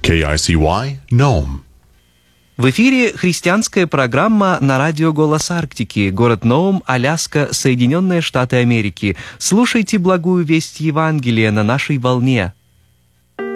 KICY Nome. В эфире христианская программа на радио «Голос Арктики», город Ноум, Аляска, Соединенные Штаты Америки. Слушайте благую весть Евангелия на нашей волне.